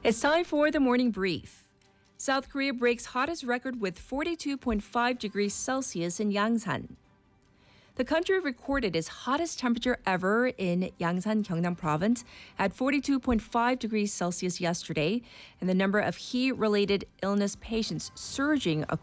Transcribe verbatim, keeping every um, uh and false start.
It's time for the morning brief. South Korea breaks hottest record with forty-two point five degrees Celsius in Yangsan. The country recorded its hottest temperature ever in Yangsan, Gyeongnam Province at forty-two point five degrees Celsius yesterday, and the number of heat-related illness patients surging across